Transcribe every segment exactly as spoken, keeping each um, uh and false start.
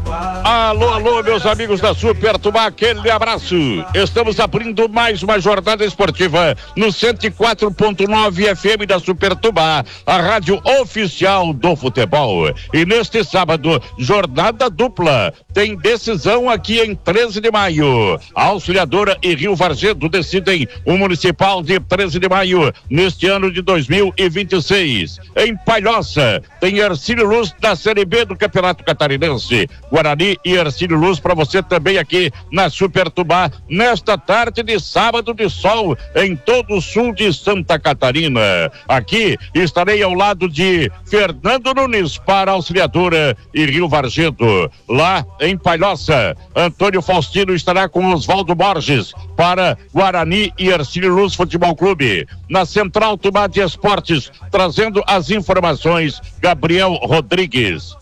Alô, alô, meus amigos da Super Tubá, aquele abraço. Estamos abrindo mais uma jornada esportiva no cento e quatro ponto nove F M da Super Tubá, a rádio oficial do futebol. E neste sábado, jornada dupla. Tem decisão aqui em treze de maio. A Auxiliadora e Rio Vargem decidem o Municipal de treze de maio, neste ano de dois mil e vinte e seis. Em Palhoça, tem Ercílio Luz da Série B do Campeonato Catarinense. Guarani e Ercílio Luz para você também aqui na Super Tubá, nesta tarde de sábado de sol em todo o sul de Santa Catarina. Aqui estarei ao lado de Fernando Nunes para Auxiliadora e Rio Vargento. Lá em Palhoça, Antônio Faustino estará com Oswaldo Borges para Guarani e Ercílio Luz Futebol Clube. Na Central Tubá de Esportes, trazendo as informações, Gabriel Rodrigues.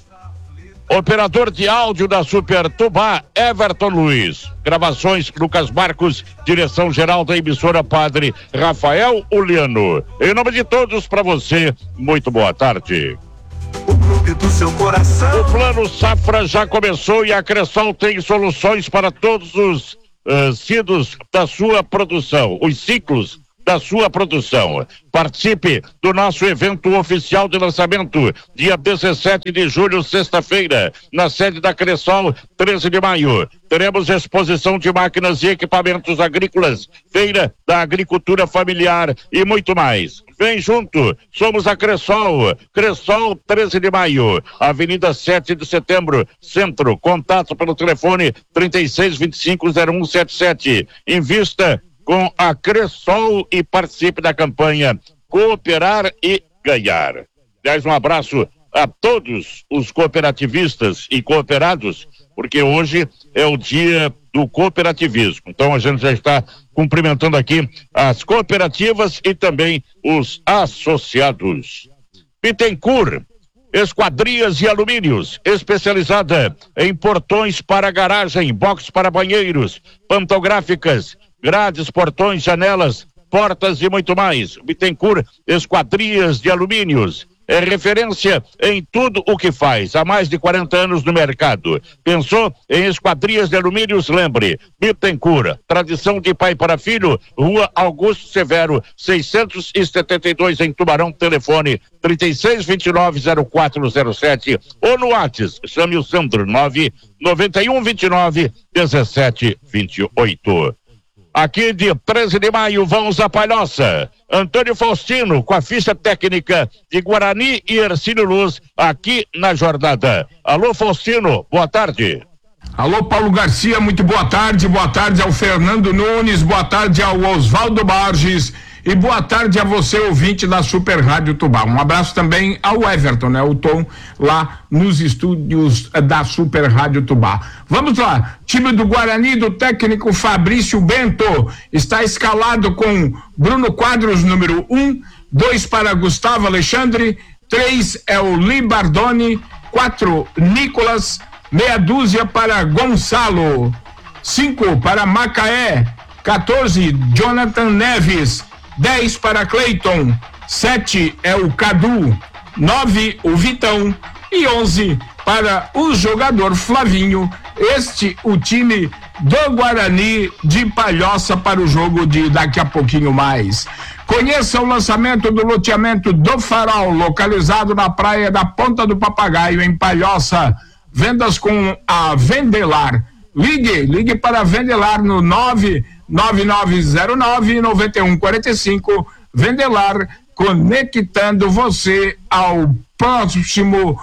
Operador de áudio da Super Tubá, Everton Luiz. Gravações, Lucas Marcos. Direção geral da emissora, Padre Rafael Uliano. Em nome de todos, para você, muito boa tarde. O clube do seu coração. O Plano Safra já começou e a Cressol tem soluções para todos os uh, ciclos da sua produção, os ciclos da sua produção. Participe do nosso evento oficial de lançamento, dia dezessete de julho, sexta-feira, na sede da Cressol, treze de maio. Teremos exposição de máquinas e equipamentos agrícolas, feira da agricultura familiar e muito mais. Vem junto, somos a Cressol. Cressol, treze de maio, Avenida sete de setembro, Centro. Contato pelo telefone trinta e seis, vinte e cinco, zero um sete sete. Invista com a Cressol e participe da campanha Cooperar e Ganhar. Aliás, um abraço a todos os cooperativistas e cooperados, porque hoje é o dia do cooperativismo. Então a gente já está cumprimentando aqui as cooperativas e também os associados. Bittencourt, Esquadrias e Alumínios, especializada em portões para garagem, box para banheiros, pantográficas, grades, portões, janelas, portas e muito mais. Bittencourt, Esquadrias de Alumínios. É referência em tudo o que faz, há mais de quarenta anos no mercado. Pensou em esquadrias de alumínios? Lembre, Bittencourt, tradição de pai para filho, Rua Augusto Severo, seiscentos e setenta e dois em Tubarão, telefone trinta e seis, vinte e nove, zero quatro zero sete ou no WhatsApp, chame o Sandro, nove nove um, vinte e nove, dezessete, vinte e oito. Aqui de treze de maio, vamos a Palhoça. Antônio Faustino com a ficha técnica de Guarani e Ercílio Luz aqui na jornada. Alô, Faustino, boa tarde. Alô, Paulo Garcia, muito boa tarde. Boa tarde ao Fernando Nunes, boa tarde ao Oswaldo Borges e boa tarde a você, ouvinte da Super Rádio Tubá. Um abraço também ao Everton, né? O Tom, lá nos estúdios da Super Rádio Tubá. Vamos lá, time do Guarani, do técnico Fabrício Bento, está escalado com Bruno Quadros, número um, dois para Gustavo Alexandre, três é o Libardoni, quatro Nicolas, meia dúzia para Gonçalo, cinco para Macaé, quatorze Jonathan Neves, dez para Cleiton, sete é o Cadu, nove o Vitão e onze para o jogador Flavinho. Este o time do Guarani de Palhoça para o jogo de daqui a pouquinho mais. Conheça o lançamento do loteamento do Farol, localizado na praia da Ponta do Papagaio, em Palhoça. Vendas com a Vendelar. Ligue, ligue para Vendelar no nove nove nove zero nove, nove um quatro cinco. Vendelar, conectando você ao próximo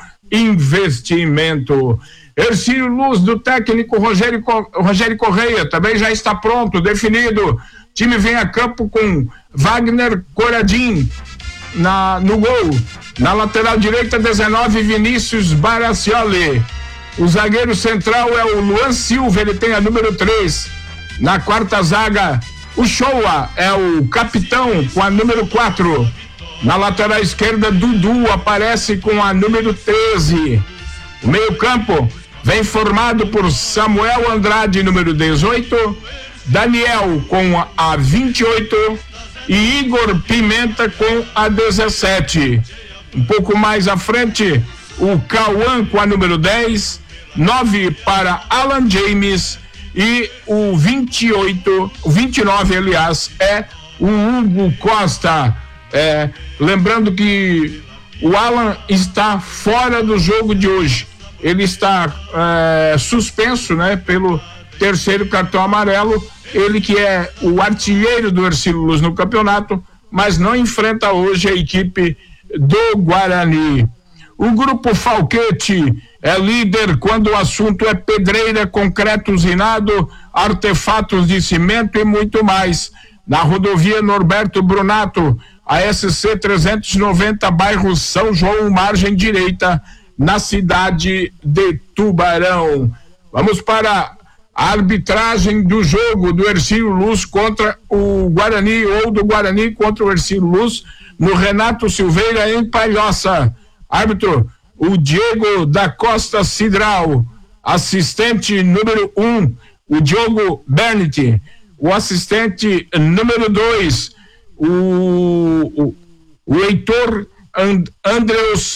investimento. Ercílio Luz, do técnico Rogério, Rogério Correia, também já está pronto, definido. Time vem a campo com Wagner Coradin na, no gol. Na lateral direita, dezenove, Vinícius Baracioli. O zagueiro central é o Luan Silva, ele tem a número três. Na quarta zaga, o Shoa é o capitão com a número quatro. Na lateral esquerda, Dudu aparece com a número treze. O meio-campo vem formado por Samuel Andrade, número dezoito, Daniel com a vinte e oito e Igor Pimenta com a dezessete. Um pouco mais à frente, o Cauã com a número dez, nove para Alan James e o vinte e oito, o vinte e nove, aliás, é o Hugo Costa. É, lembrando que o Alan está fora do jogo de hoje. Ele está é, suspenso, né, pelo terceiro cartão amarelo. Ele que é o artilheiro do Hercílio Luz no campeonato, mas não enfrenta hoje a equipe do Guarani. O Grupo Falquete é líder quando o assunto é pedreira, concreto usinado, artefatos de cimento e muito mais. Na rodovia Norberto Brunato, a S C trezentos e noventa, bairro São João, margem direita, na cidade de Tubarão. Vamos para a arbitragem do jogo do Hercílio Luz contra o Guarani, ou do Guarani contra o Hercílio Luz, no Renato Silveira, em Palhoça. Árbitro, o Diego da Costa Cidral. Assistente número um, o Diogo Bernit. O assistente número dois, o, o, o Heitor And, Andreus,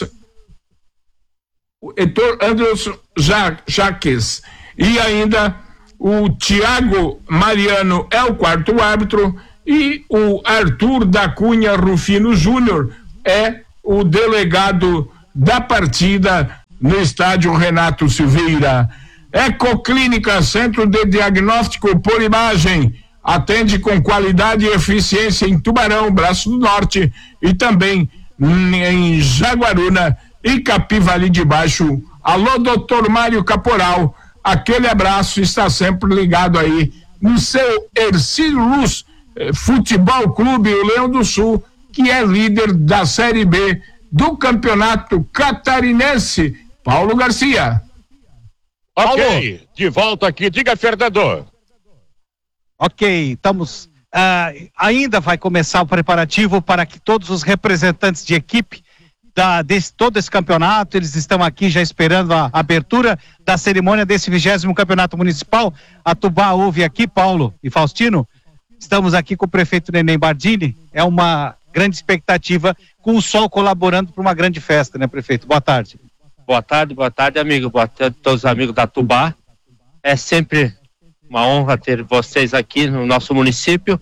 o Heitor Andreus ja, Jaques. E ainda o Tiago Mariano é o quarto árbitro e o Arthur da Cunha Rufino Júnior é o delegado da partida no estádio Renato Silveira. Ecoclínica, centro de diagnóstico por imagem, atende com qualidade e eficiência em Tubarão, Braço do Norte, e também em Jaguaruna e Capivari de Baixo. Alô, doutor Mário Caporal, aquele abraço, está sempre ligado aí no seu Hercílio Luz eh, Futebol Clube, o Leão do Sul, que é líder da Série B do Campeonato Catarinense. Paulo Garcia. Ok, de volta aqui, diga, Fernando. Ok, estamos, uh, ainda vai começar o preparativo para que todos os representantes de equipe da, desse, todo esse campeonato, eles estão aqui já esperando a abertura da cerimônia desse vigésimo campeonato municipal. A Tubá ouve aqui, Paulo e Faustino, estamos aqui com o prefeito Neném Bardini, é uma grande expectativa, com o sol colaborando para uma grande festa, né, prefeito? Boa tarde. Boa tarde, boa tarde, amigo, boa tarde a todos os amigos da Tubá. É sempre uma honra ter vocês aqui no nosso município,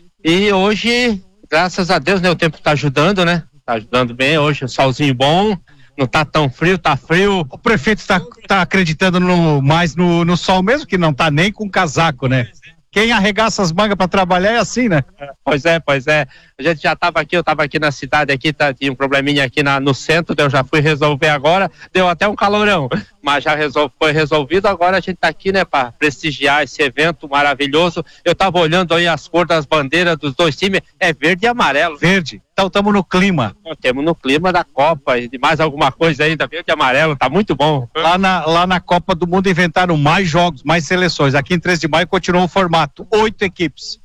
e hoje, graças a Deus, né, o tempo está ajudando, né, está ajudando bem, hoje o solzinho bom, não tá tão frio, tá frio. O prefeito está tá acreditando no, mais no, no sol mesmo, que não tá nem com casaco, né? Quem arregaça as mangas para trabalhar é assim, né? Pois é, pois é. A gente já estava aqui, eu estava aqui na cidade, aqui tá, tinha um probleminha aqui na, no centro, eu já fui resolver agora, deu até um calorão, mas já resol, foi resolvido, agora a gente está aqui, né, para prestigiar esse evento maravilhoso. Eu estava olhando aí as cores das bandeiras dos dois times, é verde e amarelo. Verde, então estamos no clima. Temos no clima da Copa, e de mais alguma coisa ainda, verde e amarelo, tá muito bom. Lá na, lá na Copa do Mundo inventaram mais jogos, mais seleções, aqui em três de maio continuou o formato, oito equipes.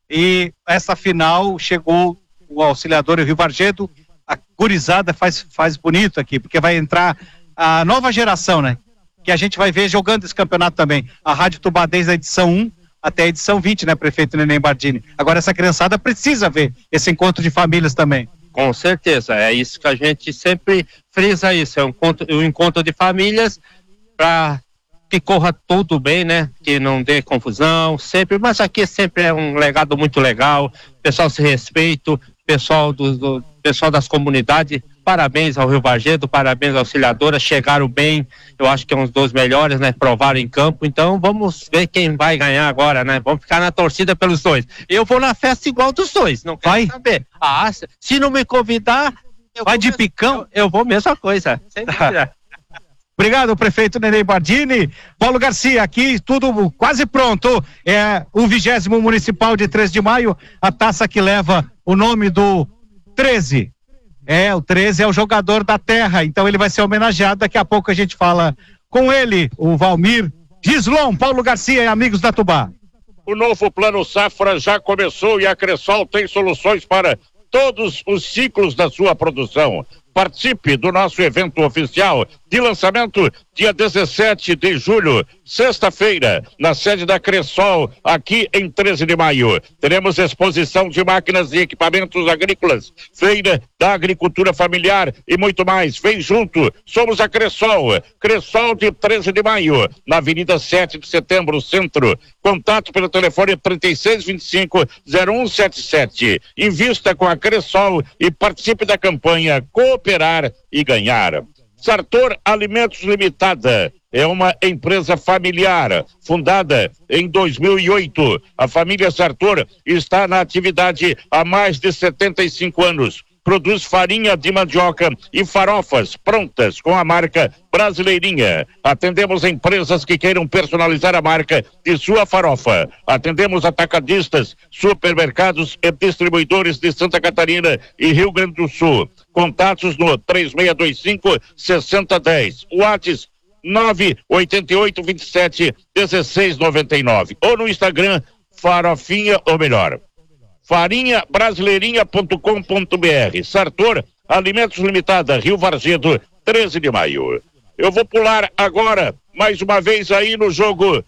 E essa final chegou o Auxiliador e o Rio Vargedo, a gurizada faz, faz bonito aqui, porque vai entrar a nova geração, né? Que a gente vai ver jogando esse campeonato também. A Rádio Tubá desde a edição um até a edição vinte, né, prefeito Neném Bardini? Agora essa criançada precisa ver esse encontro de famílias também. Com certeza, é isso que a gente sempre frisa, isso, é um encontro, um encontro de famílias para que corra tudo bem, né? Que não dê confusão, sempre, mas aqui sempre é um legado muito legal, pessoal se respeita, pessoal do, do pessoal das comunidades, parabéns ao Rio Vargedo, parabéns à Auxiliadora, chegaram bem, eu acho que é um dos melhores, né? Provaram em campo, então vamos ver quem vai ganhar agora, né? Vamos ficar na torcida pelos dois. Eu vou na festa igual dos dois, não quero vai saber. Ah, se não me convidar, eu vai vou de mesmo, picão? Eu, eu vou mesma coisa, sem dúvida. Obrigado, prefeito Neném Bardini. Paulo Garcia, aqui tudo quase pronto. É o vigésimo municipal de três de maio, a taça que leva o nome do treze. É, o treze é o jogador da terra, então ele vai ser homenageado. Daqui a pouco a gente fala com ele, o Valmir Gislon. Paulo Garcia e amigos da Tubá. O novo Plano Safra já começou e a Cressol tem soluções para todos os ciclos da sua produção. Participe do nosso evento oficial de lançamento dia dezessete de julho, sexta-feira, na sede da Cressol, aqui em treze de maio. Teremos exposição de máquinas e equipamentos agrícolas, feira da agricultura familiar e muito mais. Vem junto, somos a Cressol. Cressol de treze de maio, na Avenida sete de setembro, centro. Contato pelo telefone trinta e seis, vinte e cinco, zero um sete sete. Invista com a Cressol e participe da campanha Cooperar e Ganhar. Sartor Alimentos Limitada é uma empresa familiar, fundada em dois mil e oito. A família Sartor está na atividade há mais de setenta e cinco anos. Produz farinha de mandioca e farofas prontas com a marca Brasileirinha. Atendemos empresas que queiram personalizar a marca de sua farofa. Atendemos atacadistas, supermercados e distribuidores de Santa Catarina e Rio Grande do Sul. Contatos no três seis dois cinco, seis zero um zero. WhatsApp nove oito oito, vinte e sete, dezesseis noventa e nove. Ou no Instagram, farofinha, ou melhor, farinha brasileirinha ponto com ponto br. Sartor Alimentos Limitada, Rio Vargedo, treze de maio. Eu vou pular agora, mais uma vez aí no jogo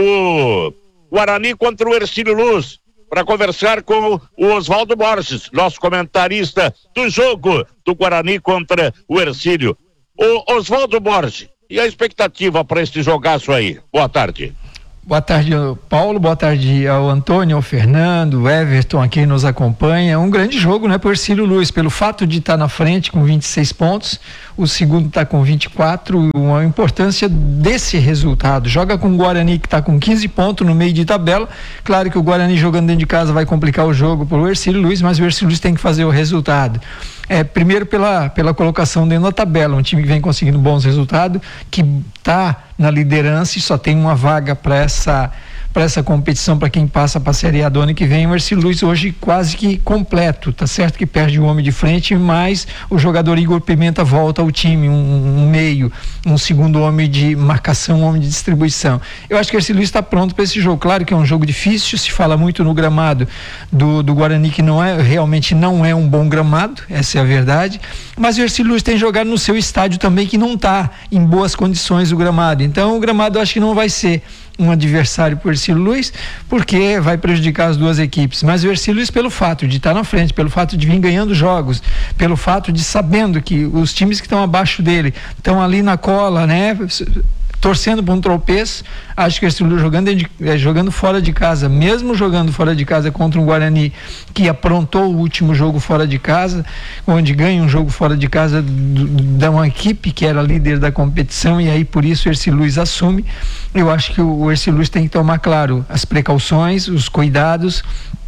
do Guarani contra o Hercílio Luz, para conversar com o Oswaldo Borges, nosso comentarista do jogo do Guarani contra o Hercílio. O Oswaldo Borges, e a expectativa para este jogaço aí? Boa tarde. Boa tarde, Paulo. Boa tarde ao Antônio, ao Fernando, Everton, aqui nos acompanha. Um grande jogo, né, para o Hercílio Luz, pelo fato de estar tá na frente com vinte e seis pontos, o segundo está com vinte e quatro, a importância desse resultado. Joga com o Guarani, que está com quinze pontos no meio de tabela. Claro que o Guarani jogando dentro de casa vai complicar o jogo para o Hercílio Luz, mas o Hercílio Luz tem que fazer o resultado. É, primeiro pela, pela colocação dentro da tabela, um time que vem conseguindo bons resultados, que está na liderança e só tem uma vaga para essa para essa competição, para quem passa para a Série A do ano que vem. O Hercílio Luz hoje quase que completo, tá certo que perde o homem de frente, mas o jogador Igor Pimenta volta ao time, um, um meio, um segundo homem de marcação, um homem de distribuição. Eu acho que o Hercílio Luz está pronto para esse jogo. Claro que é um jogo difícil, se fala muito no gramado do, do Guarani, que não é, realmente não é um bom gramado, essa é a verdade, mas o Hercílio Luz tem jogado no seu estádio também, que não está em boas condições o gramado. Então o gramado eu acho que não vai ser um adversário para o Hercílio Luz, porque vai prejudicar as duas equipes. Mas o Hercílio Luz, pelo fato de estar na frente, pelo fato de vir ganhando jogos, pelo fato de sabendo que os times que estão abaixo dele estão ali na cola, né, torcendo para um tropeço, acho que o Hercílio Luz jogando, de, é, jogando fora de casa, mesmo jogando fora de casa contra um Guarani que aprontou o último jogo fora de casa, onde ganha um jogo fora de casa de uma equipe que era líder da competição, e aí por isso o Hercílio Luz assume. Eu acho que o Hercílio Luz tem que tomar, claro, as precauções, os cuidados,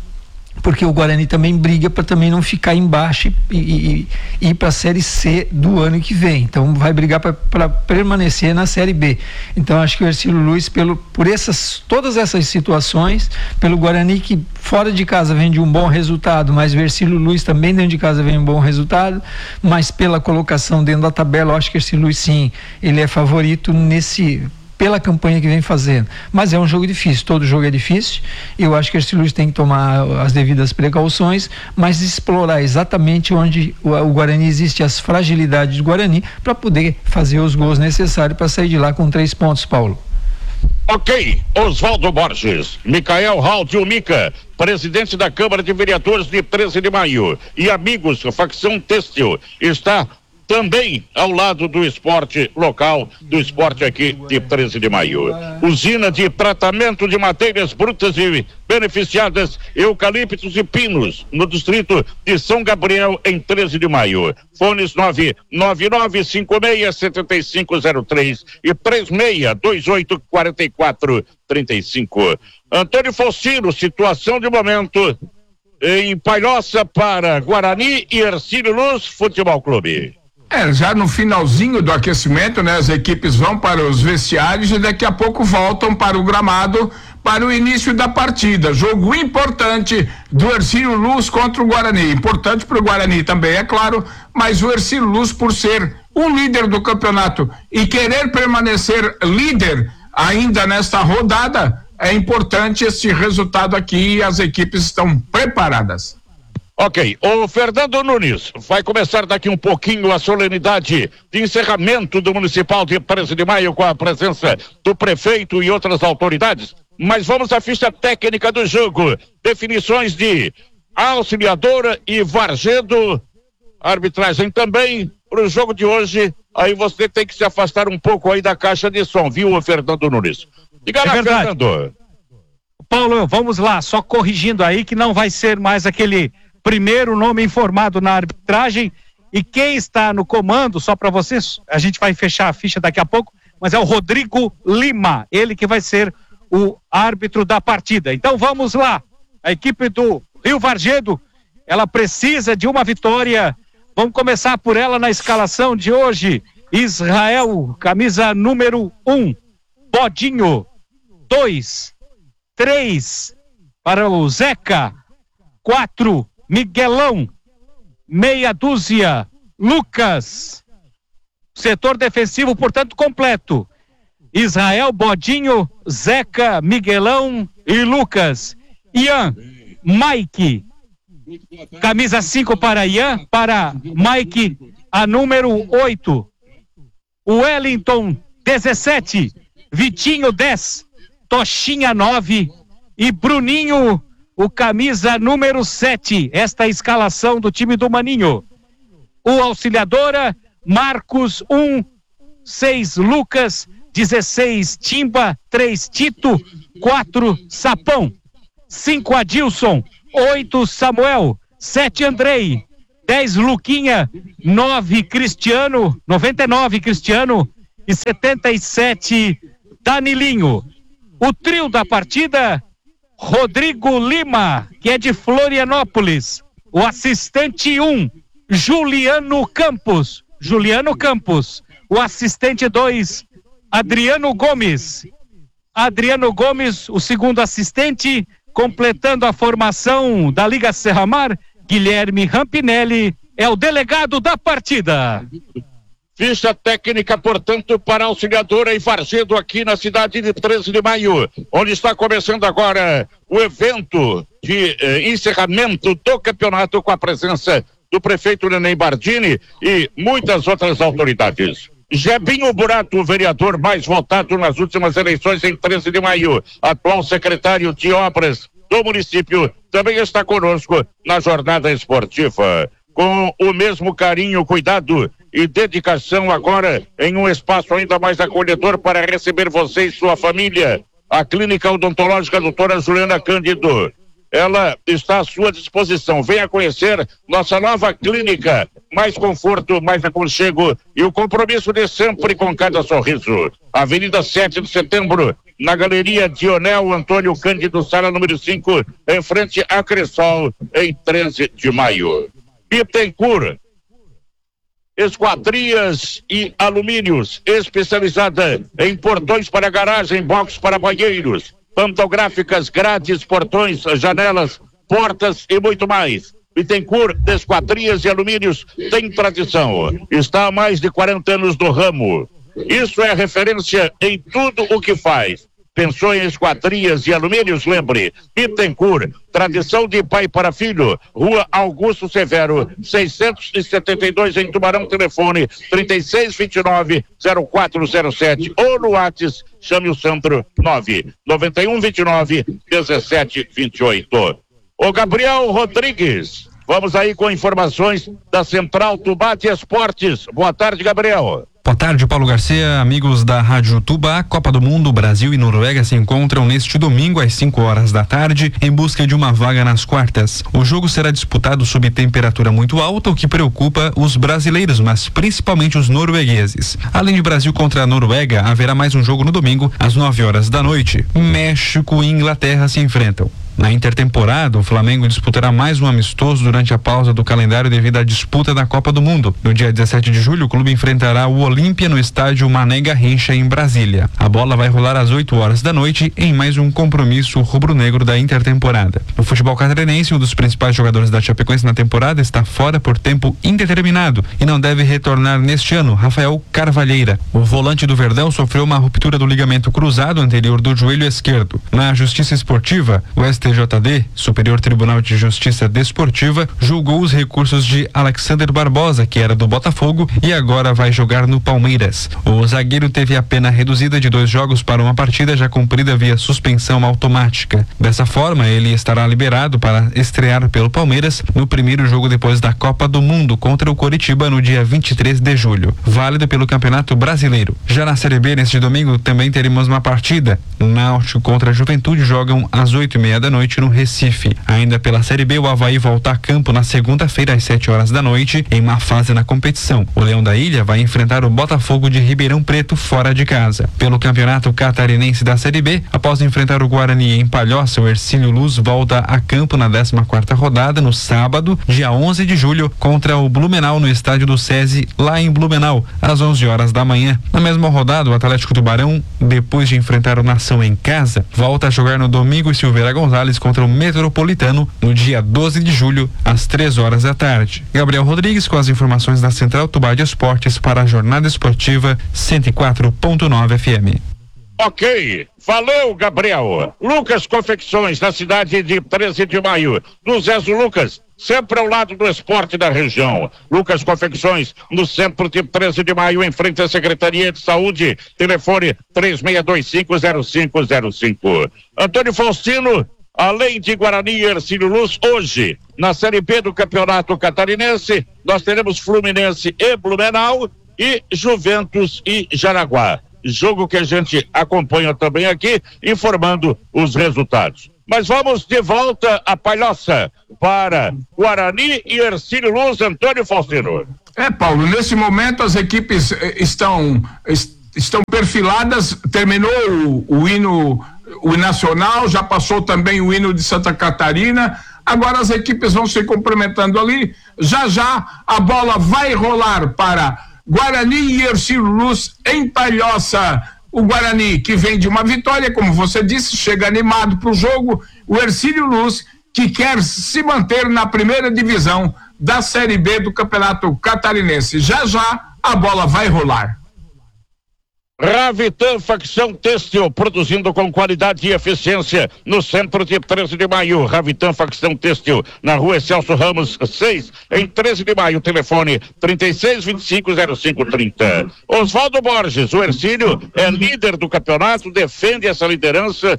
porque o Guarani também briga para também não ficar embaixo e, e, e ir para a Série C do ano que vem. Então vai brigar para permanecer na Série B. Então acho que o Hercílio Luz, pelo, por essas, todas essas situações, pelo Guarani que fora de casa vem de um bom resultado, mas o Hercílio Luz também dentro de casa vem um bom resultado, mas pela colocação dentro da tabela, eu acho que o Hercílio Luz sim, ele é favorito nesse... pela campanha que vem fazendo, mas é um jogo difícil, todo jogo é difícil, e eu acho que o Hercílio Luz tem que tomar as devidas precauções, mas explorar exatamente onde o, o Guarani existe, as fragilidades do Guarani, para poder fazer os gols necessários para sair de lá com três pontos, Paulo. Ok, Oswaldo Borges, Micael Haldio Mica, presidente da Câmara de Vereadores de treze de maio, e amigos, facção têxtil, está também ao lado do esporte local, do esporte aqui de treze de maio. Usina de tratamento de madeiras brutas e beneficiadas, eucaliptos e pinos, no distrito de São Gabriel, em treze de maio. Fones nove nove nove cinco seis sete cinco zero três e três seis dois oito quatro quatro três cinco. Antônio Focino, situação de momento em Palhoça para Guarani e Hercílio Luz Futebol Clube. É, já no finalzinho do aquecimento, né? As equipes vão para os vestiários e daqui a pouco voltam para o gramado para o início da partida. Jogo importante do Hercílio Luz contra o Guarani. Importante para o Guarani também, é claro, mas o Hercílio Luz, por ser o líder do campeonato e querer permanecer líder ainda nesta rodada, é importante esse resultado aqui e as equipes estão preparadas. Ok, o Fernando Nunes vai começar daqui um pouquinho a solenidade de encerramento do Municipal de treze de maio com a presença do prefeito e outras autoridades, mas vamos à ficha técnica do jogo, definições de Auxiliadora e Vargedo, arbitragem também para o jogo de hoje, aí você tem que se afastar um pouco aí da caixa de som, viu, Fernando Nunes? Diga lá, é Fernando. Paulo, vamos lá, só corrigindo aí que não vai ser mais aquele primeiro nome informado na arbitragem, e quem está no comando, só para vocês, a gente vai fechar a ficha daqui a pouco, mas é o Rodrigo Lima, ele que vai ser o árbitro da partida. Então vamos lá, a equipe do Rio Vargedo, ela precisa de uma vitória, vamos começar por ela na escalação de hoje. Israel, camisa número um, Bodinho, dois, três, para o Zeca, quatro, Miguelão, meia dúzia, Lucas. Setor defensivo, portanto, completo. Israel, Bodinho, Zeca, Miguelão e Lucas. Ian, Mike, camisa cinco para Ian, para Mike, a número oito. Wellington, dezessete, Vitinho, dez, Tochinha, nove e Bruninho, o camisa número sete. Esta é a escalação do time do Maninho. O Auxiliadora, Marcos, um, seis, Lucas, dezesseis, Timba, três, Tito, quatro, Sapão, cinco, Adilson, oito, Samuel, sete, Andrei, dez, Luquinha, nove, Cristiano, noventa e nove, Cristiano e setenta e sete, Danilinho. O trio da partida, Rodrigo Lima, que é de Florianópolis. O assistente um, Juliano Campos. Juliano Campos. O assistente dois, Adriano Gomes. Adriano Gomes, o segundo assistente, completando a formação da Liga Serramar, Guilherme Rampinelli é o delegado da partida. Ficha técnica, portanto, para Auxiliadora e Vargedo aqui na cidade de treze de maio, onde está começando agora o evento de eh, encerramento do campeonato com a presença do prefeito Neném Bardini e muitas outras autoridades. Jebinho Burato, o vereador mais votado nas últimas eleições em treze de maio, atual secretário de obras do município, também está conosco na jornada esportiva. Com o mesmo carinho, cuidado e dedicação agora em um espaço ainda mais acolhedor para receber você e sua família. A Clínica Odontológica doutora Juliana Cândido. Ela está à sua disposição. Venha conhecer nossa nova clínica. Mais conforto, mais aconchego e o compromisso de sempre com cada sorriso. Avenida sete de setembro, na Galeria Dionel Antônio Cândido, sala número cinco, em frente a Cressol, em treze de maio. Bittencourt, esquadrias e alumínios, especializada em portões para garagem, box para banheiros, pantográficas, grades, portões, janelas, portas e muito mais. Bittencourt, esquadrias e alumínios, tem tradição, está há mais de quarenta anos no ramo. Isso é referência em tudo o que faz. Pensou em esquadrias e alumínios? Lembre, Bittencourt, tradição de pai para filho, Rua Augusto Severo, seiscentos e setenta e dois em Tubarão, telefone trinta e seis, vinte e nove, zero quatro zero sete ou no WhatsApp, chame o centro nove nove um, vinte e nove, dezessete, vinte e oito. O Gabriel Rodrigues, vamos aí com informações da Central Tubá de Esportes. Boa tarde, Gabriel. Boa tarde, Paulo Garcia, amigos da Rádio Tubá. Copa do Mundo, Brasil e Noruega se encontram neste domingo às cinco horas da tarde em busca de uma vaga nas quartas. O jogo será disputado sob temperatura muito alta, o que preocupa os brasileiros, mas principalmente os noruegueses. Além de Brasil contra a Noruega, haverá mais um jogo no domingo às nove horas da noite. México e Inglaterra se enfrentam. Na intertemporada, o Flamengo disputará mais um amistoso durante a pausa do calendário devido à disputa da Copa do Mundo. No dia dezessete de julho, o clube enfrentará o Olímpia no estádio Mané Garrincha, em Brasília. A bola vai rolar às oito horas da noite em mais um compromisso rubro-negro da intertemporada. No futebol catarinense, um dos principais jogadores da Chapecoense na temporada está fora por tempo indeterminado e não deve retornar neste ano, Rafael Carvalheira. O volante do Verdão sofreu uma ruptura do ligamento cruzado anterior do joelho esquerdo. Na Justiça Esportiva, o S T J D, Superior Tribunal de Justiça Desportiva, julgou os recursos de Alexander Barbosa, que era do Botafogo e agora vai jogar no Palmeiras. O zagueiro teve a pena reduzida de dois jogos para uma partida já cumprida via suspensão automática. Dessa forma, ele estará liberado para estrear pelo Palmeiras no primeiro jogo depois da Copa do Mundo contra o Coritiba no dia vinte e três de julho, válido pelo Campeonato Brasileiro. Já na Série B, neste domingo, também teremos uma partida. Náutico contra a Juventude jogam às oito e meia da noite no Recife. Ainda pela Série B, o Avaí volta a campo na segunda-feira às sete horas da noite, em uma fase na competição. O Leão da Ilha vai enfrentar o Botafogo de Ribeirão Preto fora de casa. Pelo Campeonato Catarinense da Série B, após enfrentar o Guarani em Palhoça, o Hercílio Luz volta a campo na décima quarta rodada no sábado, dia onze de julho, contra o Blumenau no estádio do SESI, lá em Blumenau, às onze horas da manhã. Na mesma rodada, o Atlético Tubarão, depois de enfrentar o Nação em casa, volta a jogar no Domingos Silveira Gonzalez contra o Metropolitano no dia doze de julho, às três horas da tarde. Gabriel Rodrigues com as informações da Central Tubá de Esportes para a Jornada Esportiva cento e quatro ponto nove F M. Ok, valeu, Gabriel. Lucas Confecções, na cidade de treze de maio, do Zé Lucas, sempre ao lado do esporte da região. Lucas Confecções, no centro de treze de maio, em frente à Secretaria de Saúde. Telefone três seis dois cinco zero cinco zero cinco. Antônio Faustino, além de Guarani e Hercílio Luz, hoje, na Série B do Campeonato Catarinense, nós teremos Fluminense e Blumenau e Juventus e Jaraguá. Jogo que a gente acompanha também aqui, informando os resultados. Mas vamos de volta a Palhoça para Guarani e Hercílio Luz. Antônio Faustino. É, Paulo, nesse momento as equipes estão, estão perfiladas, terminou o, o hino o nacional, já passou também o hino de Santa Catarina, agora as equipes vão se cumprimentando ali, já já a bola vai rolar para Guarani e Hercílio Luz em Palhoça. O Guarani, que vem de uma vitória, como você disse, chega animado para o jogo. O Hercílio Luz, que quer se manter na primeira divisão da Série B do Campeonato Catarinense. Já já a bola vai rolar. Ravitan Facção Têxtil, produzindo com qualidade e eficiência no centro de treze de maio. Ravitan Facção Têxtil, na rua Celso Ramos seis, em treze de maio. Telefone trinta e seis, vinte e cinco, zero cinco, trinta. Oswaldo Borges, o Hercílio é líder do campeonato, defende essa liderança.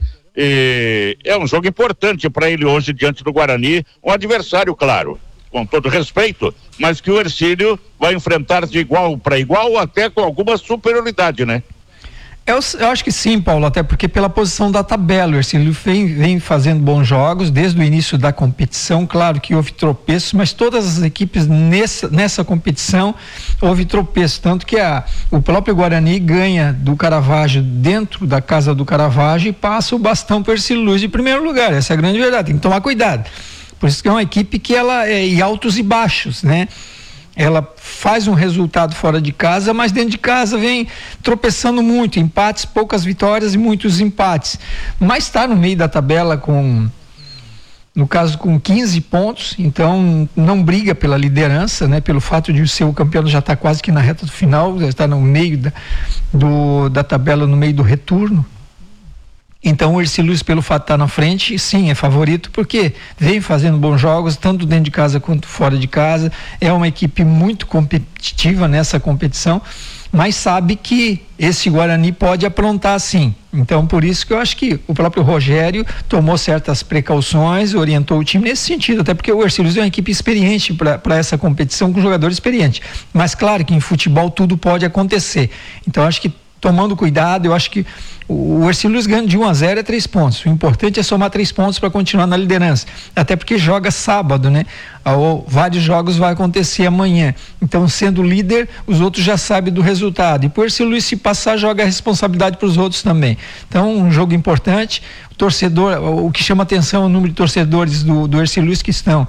E é um jogo importante para ele hoje diante do Guarani, um adversário, claro, com todo respeito, mas que o Hercílio vai enfrentar de igual para igual, até com alguma superioridade, né? Eu, eu acho que sim, Paulo, até porque pela posição da tabela, o Hercílio vem, vem fazendo bons jogos desde o início da competição. Claro que houve tropeços, mas todas as equipes nessa, nessa competição houve tropeços, tanto que a, o próprio Guarani ganha do Caravaggio dentro da casa do Caravaggio e passa o bastão para o Hercílio Luz em primeiro lugar. Essa é a grande verdade, tem que tomar cuidado. Por isso que é uma equipe que ela é em altos e baixos, né? Ela faz um resultado fora de casa, mas dentro de casa vem tropeçando muito, empates, poucas vitórias e muitos empates. Mas está no meio da tabela com, no caso, com quinze pontos, então não briga pela liderança, né? Pelo fato de o seu campeão já estar tá quase que na reta do final, já está no meio da, do, da tabela, no meio do retorno. Então o Hercílio Luz, pelo fato de estar na frente, sim, é favorito, porque vem fazendo bons jogos, tanto dentro de casa quanto fora de casa. É uma equipe muito competitiva nessa competição, mas sabe que esse Guarani pode aprontar sim. Então, por isso que eu acho que o próprio Rogério tomou certas precauções, orientou o time nesse sentido, até porque o Hercílio Luz é uma equipe experiente para essa competição, com jogadores experientes. Mas claro que em futebol tudo pode acontecer. Então, acho que tomando cuidado, eu acho que o Hercílio Luz ganhando de um a zero é três pontos. O importante é somar três pontos para continuar na liderança. Até porque joga sábado, né? Ou vários jogos vai acontecer amanhã. Então, sendo líder, os outros já sabem do resultado. E por Hercílio Luz, se passar, joga a responsabilidade para os outros também. Então, um jogo importante. O torcedor, o que chama atenção é o número de torcedores do, do Hercílio Luz que estão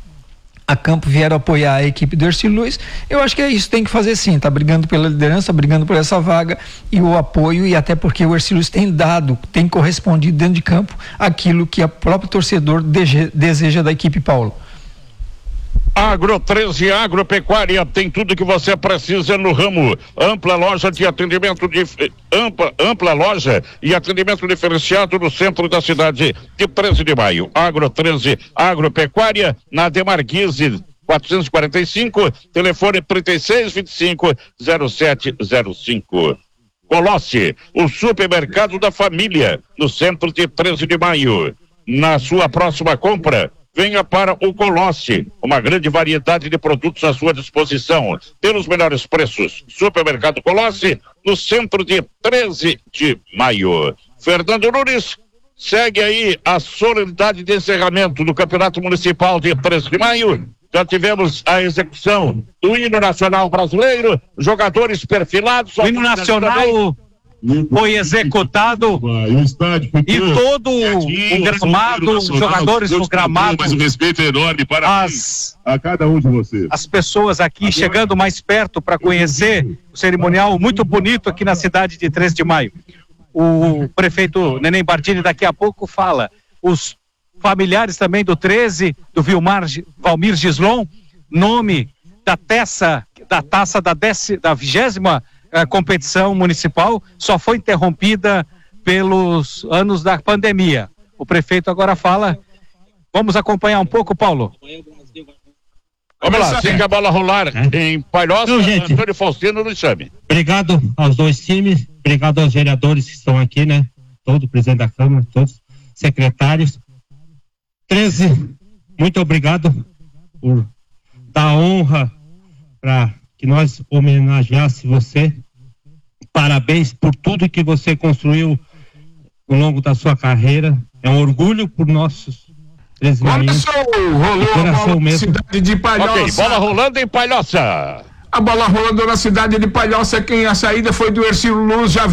a campo, vieram apoiar a equipe do Hercílio Luz. Eu acho que é isso, tem que fazer sim, tá brigando pela liderança, brigando por essa vaga e o apoio, e até porque o Hercílio Luz tem dado, tem correspondido dentro de campo aquilo que o próprio torcedor deseja da equipe, Paulo. Agro treze Agropecuária tem tudo que você precisa no ramo. Ampla loja de atendimento de ampla, ampla loja e atendimento diferenciado no centro da cidade de treze de maio. Agro treze Agropecuária na Demarguise quatrocentos e quarenta e cinco, telefone trinta e seis, vinte e cinco, zero sete zero cinco. Colossi, o supermercado da família, no centro de treze de maio. Na sua próxima compra, venha para o Colossi, uma grande variedade de produtos à sua disposição, pelos melhores preços. Supermercado Colossi, no centro de treze de maio. Fernando Nunes, segue aí a solenidade de encerramento do Campeonato Municipal de treze de maio. Já tivemos a execução do hino nacional brasileiro, jogadores perfilados. O hino nacional foi executado e todo o gramado, os jogadores no gramado, mas um respeito enorme para as, a cada um de vocês. As pessoas aqui chegando mais perto para conhecer o cerimonial muito bonito aqui na cidade de treze de maio. O prefeito Neném Bardini daqui a pouco fala, os familiares também do treze, do Vilmar, Valmir Gislon, nome da taça, da taça da, décima, da vigésima eh, competição municipal, só foi interrompida pelos anos da pandemia. O prefeito agora fala, vamos acompanhar um pouco, Paulo? Vamos lá, fica a bola rolar em Palhoça, Antônio Faustino nos chame. Obrigado aos dois times, obrigado aos vereadores que estão aqui, né? Todo o presidente da Câmara, todos os secretários. treze, muito obrigado por dar honra para que nós homenageasse você. Parabéns por tudo que você construiu ao longo da sua carreira. É um orgulho por nossos treze marinhos. Rolou a bola na cidade de Palhoça. Ok, bola rolando em Palhoça. A bola rolando na cidade de Palhoça, quem a saída foi do Ercílio Luz, já